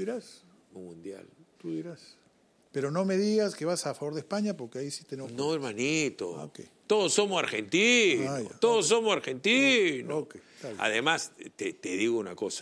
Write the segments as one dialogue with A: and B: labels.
A: dirás.
B: Un mundial.
A: Tú dirás. Pero no me digas que vas a favor de España, porque ahí sí tenemos...
B: No, hermanito.
A: Okay.
B: Todos somos argentinos. Todos somos argentinos.
A: Okay.
B: Además, te digo una cosa.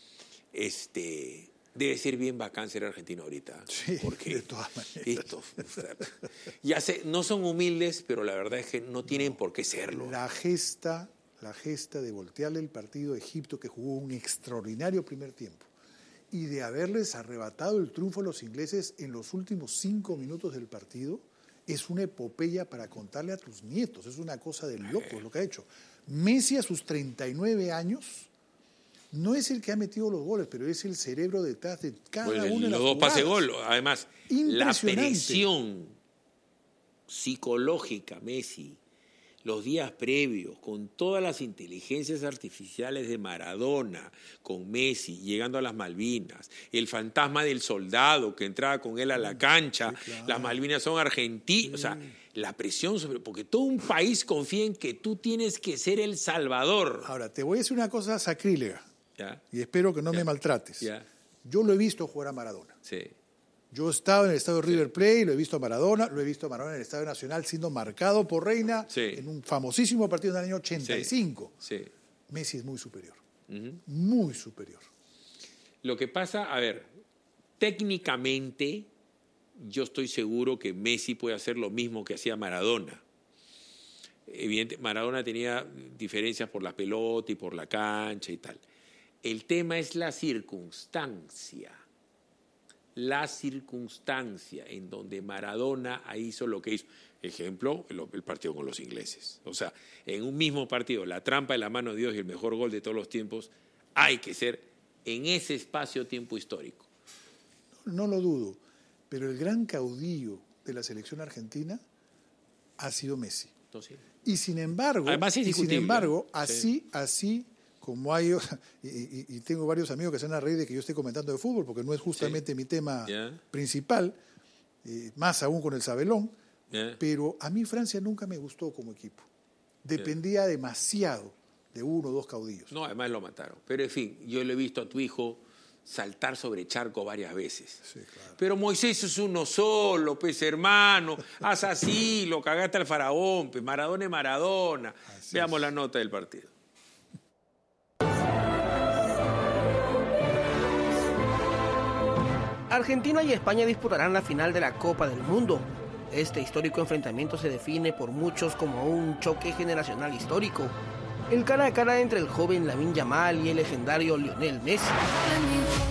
B: Debe ser bien bacán ser argentino ahorita.
A: Sí,
B: porque
A: de todas maneras.
B: No son humildes, pero la verdad es que no tienen por qué serlo.
A: La gesta de voltearle el partido a Egipto, que jugó un extraordinario primer tiempo, y de haberles arrebatado el triunfo a los ingleses en los últimos 5 minutos del partido, es una epopeya para contarle a tus nietos. Es una cosa de locos lo que ha hecho. Messi, a sus 39 años, no es el que ha metido los goles, pero es el cerebro detrás de cada una de las jugadas.
B: Los dos pases gol. Además, la presión psicológica, Messi, los días previos, con todas las inteligencias artificiales de Maradona, con Messi, llegando a las Malvinas, el fantasma del soldado que entraba con él a la cancha, sí, claro. Las Malvinas son argentinas, sí. O sea, la presión porque todo un país confía en que tú tienes que ser el salvador.
A: Ahora, te voy a decir una cosa sacrílega,
B: ¿ya?
A: Y espero que no me maltrates.
B: ¿Ya?
A: Yo lo he visto jugar a Maradona.
B: Sí.
A: Yo he estado en el estadio River Plate, lo he visto a Maradona en el Estadio Nacional siendo marcado por Reina en un famosísimo partido del año 85.
B: Sí.
A: Messi es muy superior, muy superior.
B: Lo que pasa, a ver, técnicamente yo estoy seguro que Messi puede hacer lo mismo que hacía Maradona. Evidentemente, Maradona tenía diferencias por la pelota y por la cancha y tal. El tema es la circunstancia en donde Maradona hizo lo que hizo. Ejemplo, el partido con los ingleses. O sea, en un mismo partido, la trampa de la mano de Dios y el mejor gol de todos los tiempos, hay que ser en ese espacio-tiempo histórico.
A: No lo dudo, pero el gran caudillo de la selección argentina ha sido Messi.
B: Entonces,
A: y sin embargo, así como hay, y tengo varios amigos que se han a reír de que yo esté comentando de fútbol, porque no es justamente mi tema principal, más aún con el Sabelón, pero a mí Francia nunca me gustó como equipo. Dependía demasiado de uno o dos caudillos.
B: No, además lo mataron. Pero en fin, yo le he visto a tu hijo saltar sobre charco varias veces.
A: Sí, claro.
B: Pero Moisés es uno solo, pues hermano, haz así, lo cagaste al faraón, pues Maradona es Maradona. Así Veamos la nota del partido.
C: Argentina y España disputarán la final de la Copa del Mundo. Este histórico enfrentamiento se define por muchos como un choque generacional histórico. El cara a cara entre el joven Lamine Yamal y el legendario Lionel Messi.